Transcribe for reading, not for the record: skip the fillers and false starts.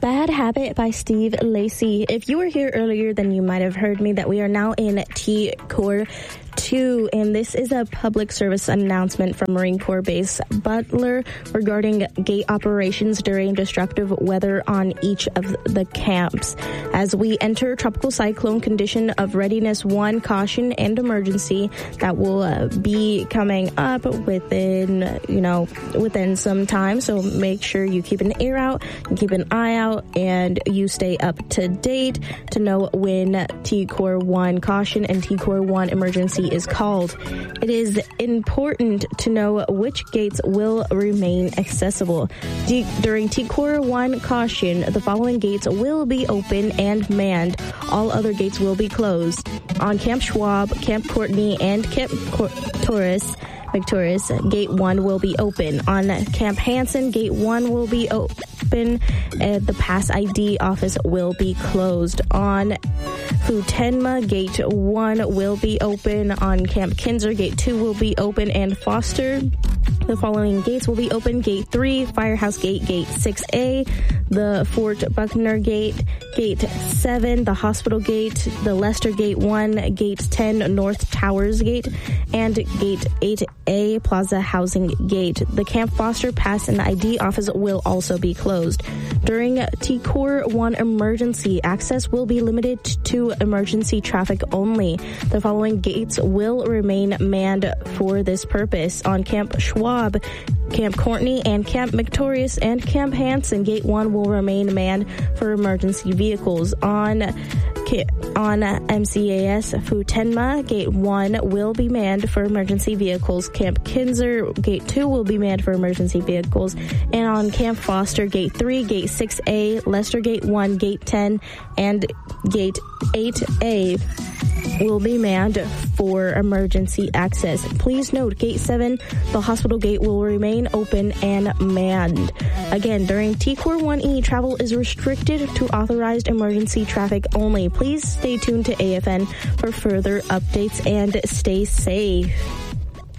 Bad Habit by Steve Lacy. If you were here earlier, then you might have heard me that we are now in T-Corps 2, and this is a public service announcement from Marine Corps Base Butler regarding gate operations during destructive weather on each of the camps. As we enter tropical cyclone condition of readiness 1, caution and emergency, that will be coming up within some time. So make sure you keep an ear out and keep an eye out, and you stay up to date to know when T-Corps 1 caution and T-Corps 1 emergency is called. It is important to know which gates will remain accessible. During T-Corps 1 caution, the following gates will be open and manned. All other gates will be closed. On Camp Schwab, Camp Courtney, and Camp Victorious, Gate 1 will be open. On Camp Hansen, Gate 1 will be open. The Pass ID office will be closed. On Futenma, Gate 1 will be open. On Camp Kinser, Gate 2 will be open. And Foster, the following gates will be open. Gate 3, Firehouse Gate, Gate 6A, the Fort Buckner Gate, Gate 7, the Hospital Gate, the Lester Gate 1, Gate 10, North Towers Gate, and Gate 8A, Plaza Housing Gate. The Camp Foster Pass and ID office will also be closed. During T-Corps 1 emergency, access will be limited to emergency traffic only. The following gates will remain manned for this purpose. On Camp Schwab, Camp Courtney, and Camp Victorious, and Camp Hansen, Gate 1 will remain manned for emergency vehicles. On MCAS Futenma, Gate 1 will be manned for emergency vehicles. Camp Kinser, Gate 2 will be manned for emergency vehicles. And on Camp Foster, Gate 3, Gate 6A, Lester Gate 1, Gate 10, and Gate 8A will be manned for emergency access. Please note, Gate 7, the Hospital Gate, will remain open and manned. Again, during T-Corps 1E, travel is restricted to authorized emergency traffic only. Please stay tuned to AFN for further updates and stay safe.